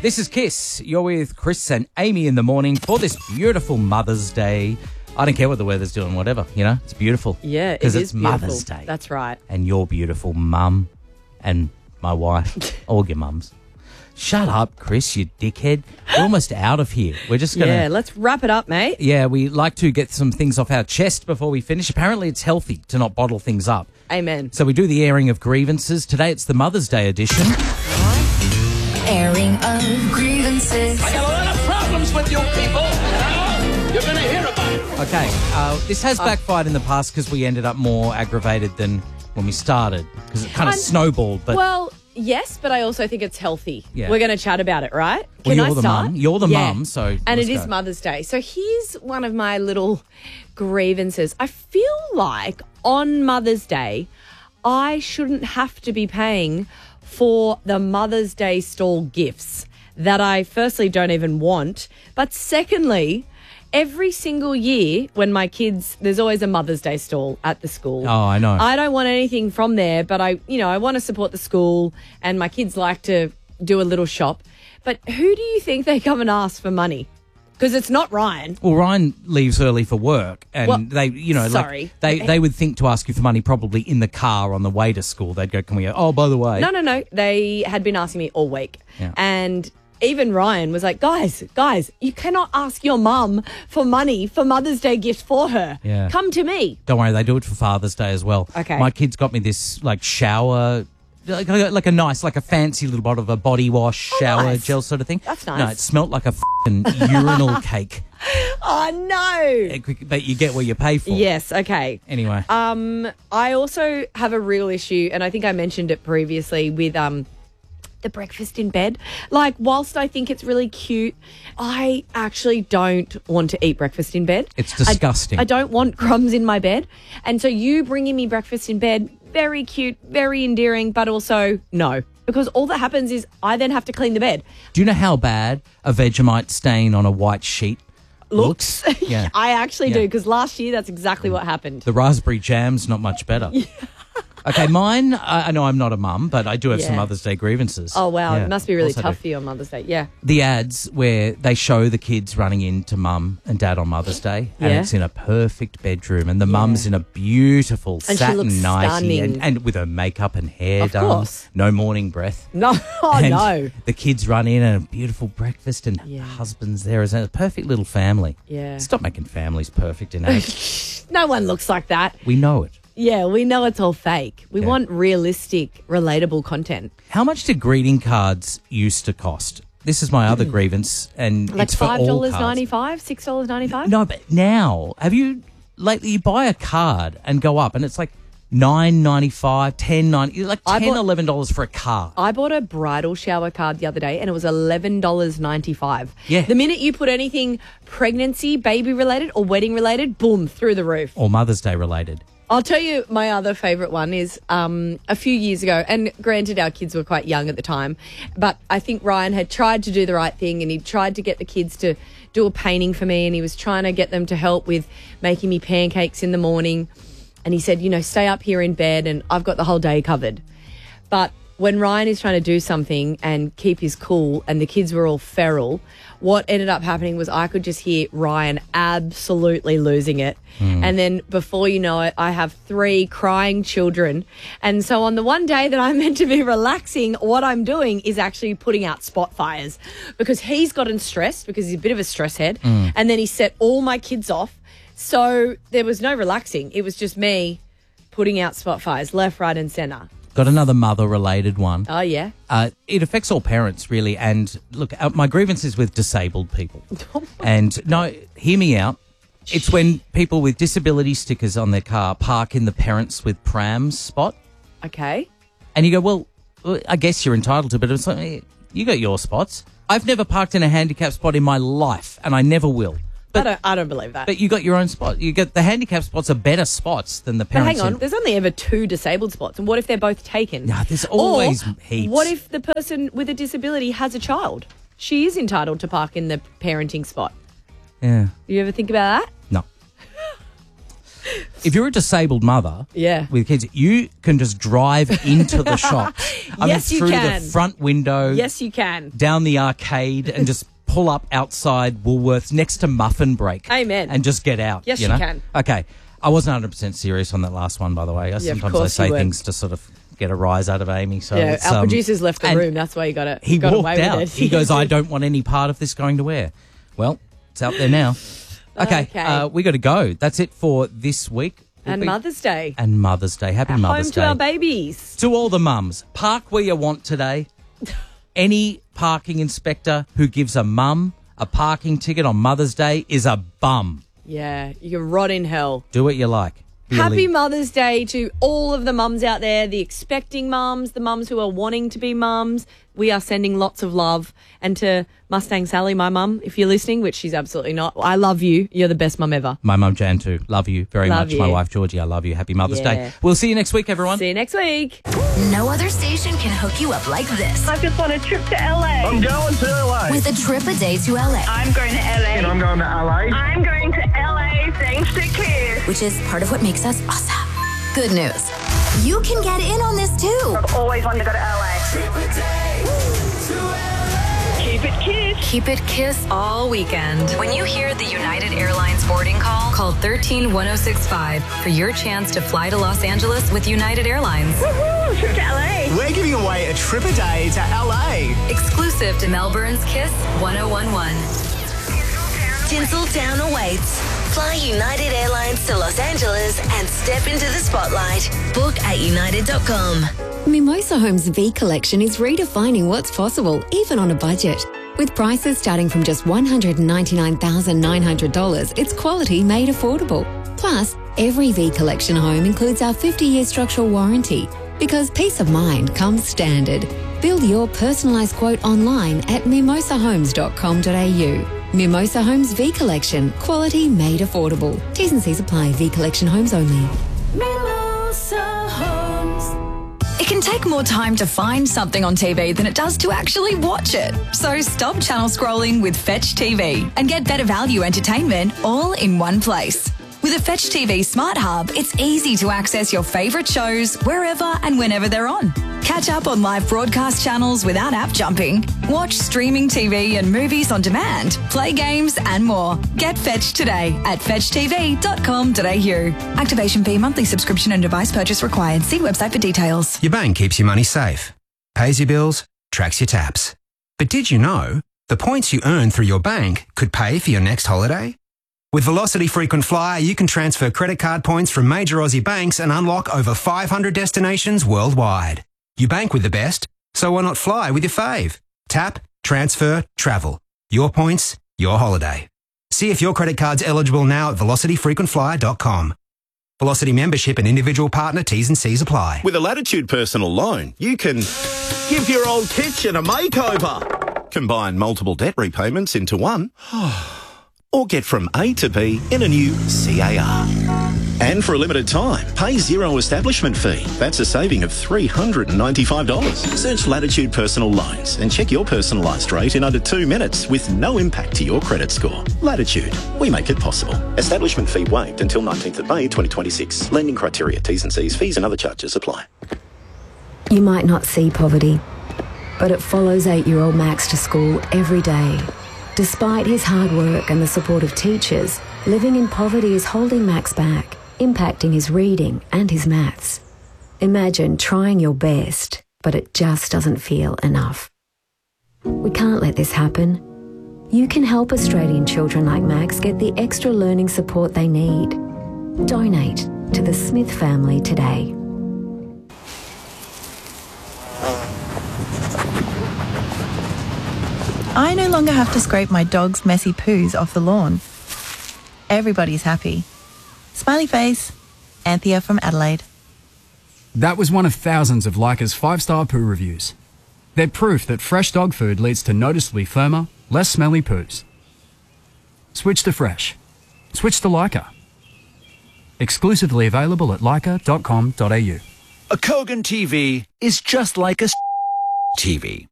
This is Kiss. You're with Chris and Amy in the morning for this beautiful Mother's Day. I don't care what the weather's doing, whatever, it's beautiful. Yeah, because it it's is beautiful. Mother's Day. That's right. And you're beautiful, Mum, and my wife, all your mums. Shut up, Chris, you dickhead. We're almost out of here. We're just going to... Yeah, let's wrap it up, mate. Yeah, we like to get some things off our chest before we finish. Apparently it's healthy to not bottle things up. Amen. So we do the airing of grievances. Today it's the Mother's Day edition. Airing of grievances. I got a lot of problems with you people. You're going to hear about it. Okay, this has backfired in the past because we ended up more aggravated than when we started because it kind of snowballed. But Well, yes, but I also think it's healthy. Yeah. We're going to chat about it, right? Well, Can you're I the start? mum. You're the mum, so And let's it is go. Mother's Day. So here's one of my little grievances. I feel like on Mother's Day, I shouldn't have to be paying for the Mother's Day stall gifts that I firstly don't even want, but secondly, every single year when my kids, there's always a Mother's Day stall at the school. Oh, I know. I don't want anything from there, but I want to support the school and my kids like to do a little shop. But who do you think they come and ask for money? Because it's not Ryan. Well, Ryan leaves early for work, and Well, they, sorry. they would think to ask you for money probably in the car on the way to school. They'd go, "Can we?" Oh, by the way, No. They had been asking me all week. Yeah. And even Ryan was like, guys, you cannot ask your mum for money for Mother's Day gifts for her. Yeah. Come to me. Don't worry, they do it for Father's Day as well. Okay. My kids got me this shower. Like a fancy little bottle of a body wash, shower nice. gel sort of thing. That's nice. No, it smelt like a urinal cake. Oh, no. But you get what you pay for. Yes, okay. Anyway. I also have a real issue, and I think I mentioned it previously with the breakfast in bed. Like, whilst I think it's really cute, I actually don't want to eat breakfast in bed. It's disgusting. I don't want crumbs in my bed. And so you bringing me breakfast in bed, very cute, very endearing, but also no. Because all that happens is I then have to clean the bed. Do you know how bad a Vegemite stain on a white sheet looks? Yeah. I actually Yeah. do, because last year that's exactly what happened. The raspberry jam's not much better. Okay, mine, I know I'm not a mum, but I do have some Yeah. Mother's Day grievances. Oh, wow. Yeah, It must be really of course I tough do. for you on Mother's Day. Yeah. The ads where they show the kids running into mum and dad on Mother's Day, and Yeah. it's in a perfect bedroom, and the mum's in a beautiful And she satin looks nightie stunning. and with her makeup and hair Of done, course. no morning breath. No. Oh, And no. the kids run in and a beautiful breakfast, and Yeah. husband's there as a perfect little family. Yeah. Stop making families perfect in ads. No one looks like that. We know it. Yeah, we know it's all fake. We Yeah. want realistic, relatable content. How much did greeting cards used to cost? This is my other grievance, and Like it's for all cards. $5.95, $6.95? No, but now, have you lately? You buy a card and go up, and it's like $9.95, $10.90, like I $10, bought- $11 for a card. I bought a bridal shower card the other day and it was $11.95. Yeah. The minute you put anything pregnancy, baby related or wedding related, boom, through the roof. Or Mother's Day related. I'll tell you my other favourite one is a few years ago, and granted our kids were quite young at the time, but I think Ryan had tried to do the right thing and he tried to get the kids to do a painting for me, and he was trying to get them to help with making me pancakes in the morning. And he said, stay up here in bed and I've got the whole day covered. But when Ryan is trying to do something and keep his cool and the kids were all feral, what ended up happening was I could just hear Ryan absolutely losing it. And then before you know it, I have 3 crying children. And so on the one day that I'm meant to be relaxing, what I'm doing is actually putting out spot fires because he's gotten stressed because he's a bit of a stress head. And then he set all my kids off. So there was no relaxing. It was just me putting out spot fires left, right and centre. Got another mother-related one. Oh, yeah. It affects all parents, really. And look, my grievance is with disabled people. And no, hear me out. It's when people with disability stickers on their car park in the parents with prams spot. Okay. And you go, well, I guess you're entitled to, but it's like, you got your spots. I've never parked in a handicap spot in my life, and I never will. But I don't believe that. But you got your own spot. You get the handicap spots are better spots than the But parents. hang on, there's only ever 2 disabled spots. And what if they're both taken? No, there's always Or heaps. what if the person with a disability has a child? She is entitled to park in the parenting spot. Yeah. Do you ever think about that? No. If you're a disabled mother Yeah. with kids, you can just drive into the shops. Yes, you through can. the front window, Yes, you can. down the arcade, and just pull up outside Woolworths next to Muffin Break. Amen. And just get out. Yes, you know? can. Okay. I wasn't 100% serious on that last one, by the way. Sometimes I course say you weren't. things to sort of get a rise out of Amy. So Yeah, it's, our producer's left the and room. That's why you got it. He got walked away out. With it. He goes, I don't want any part of this going to air. Well, it's out there now. Okay, Okay. we got to go. That's it for this week. We'll And be- Mother's Day. And Mother's Day. Happy Mother's Home Day. to our babies. To all the mums, park where you want today. Any parking inspector who gives a mum a parking ticket on Mother's Day is a bum. Yeah, you're rot in hell. Do what you like. Happy Really. Mother's Day to all of the mums out there, the expecting mums, the mums who are wanting to be mums. We are sending lots of love. And to Mustang Sally, my mum, if you're listening, which she's absolutely not, I love you. You're the best mum ever. My mum Jan too. Love you very Love much. you. My wife Georgie, I love you. Happy Mother's Yeah. Day. We'll see you next week, everyone. See you next week. No other station can hook you up like this. I've just on a trip to LA. I'm going to LA. With a trip a day to LA, I'm going to LA. And I'm going to LA. I'm going to LA thanks to Kiss. which is part of what makes us awesome. Good news. You can get in on this too. I've always wanted to go to LA. Keep it Kiss. Keep it Kiss all weekend. When you hear the United Airlines boarding call 13-1065 for your chance to fly to Los Angeles with United Airlines. Woohoo, trip to LA. We're giving away a trip a day to LA. Exclusive to Melbourne's Kiss 1011. Tinseltown awaits. Fly United Airlines to Los Angeles and step into the spotlight. Book at united.com. Mimosa Homes V Collection is redefining what's possible, even on a budget. With prices starting from just $199,900, it's quality made affordable. Plus, every V Collection home includes our 50-year structural warranty, because peace of mind comes standard. Build your personalised quote online at mimosahomes.com.au. Mimosa Homes V Collection. Quality made affordable. T's and C's apply. V Collection homes only. Mimosa Homes. It can take more time to find something on TV than it does to actually watch it. So stop channel scrolling with Fetch TV and get better value entertainment all in one place. With a Fetch TV Smart Hub, it's easy to access your favourite shows wherever and whenever they're on. Catch up on live broadcast channels without app jumping. Watch streaming TV and movies on demand. Play games and more. Get Fetch today at fetchtv.com.au. Activation fee, monthly subscription and device purchase required. See website for details. Your bank keeps your money safe, pays your bills, tracks your taps. But did you know the points you earn through your bank could pay for your next holiday? With Velocity Frequent Flyer, you can transfer credit card points from major Aussie banks and unlock over 500 destinations worldwide. You bank with the best, so why not fly with your fave? Tap, transfer, travel. Your points, your holiday. See if your credit card's eligible now at velocityfrequentflyer.com. Velocity membership and individual partner T's and C's apply. With a Latitude personal loan, you can give your old kitchen a makeover, combine multiple debt repayments into one, or get from A to B in a new CAR. And for a limited time, pay zero establishment fee. That's a saving of $395. Search Latitude Personal Loans and check your personalised rate in under 2 minutes with no impact to your credit score. Latitude, we make it possible. Establishment fee waived until 19th of May 2026. Lending criteria, T's and C's, fees and other charges apply. You might not see poverty, but it follows 8-year-old Max to school every day. Despite his hard work and the support of teachers, living in poverty is holding Max back, impacting his reading and his maths. Imagine trying your best, but it just doesn't feel enough. We can't let this happen. You can help Australian children like Max get the extra learning support they need. Donate to the Smith family today. I no longer have to scrape my dog's messy poos off the lawn. Everybody's happy. Smiley face, Anthea from Adelaide. That was one of thousands of Leica's 5-star poo reviews. They're proof that fresh dog food leads to noticeably firmer, less smelly poos. Switch to fresh. Switch to Leica. Exclusively available at leica.com.au. A Kogan TV is just like a TV.